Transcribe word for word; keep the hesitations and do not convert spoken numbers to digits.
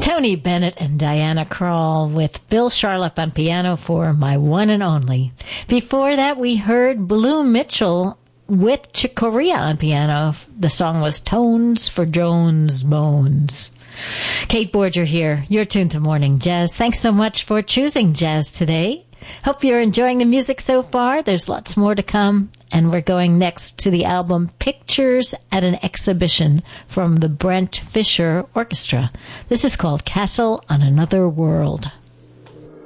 Tony Bennett and Diana Krall with Bill Charlap on piano for My One and Only. Before that, we heard Blue Mitchell with Chick Corea on piano. The song was Tones for Jones Bones. Kate Borger here. You're tuned to Morning Jazz. Thanks so much for choosing jazz today. Hope you're enjoying the music so far. There's lots more to come. And we're going next to the album Pictures at an Exhibition from the Brent Fisher Orchestra. This is called Castle on Another World.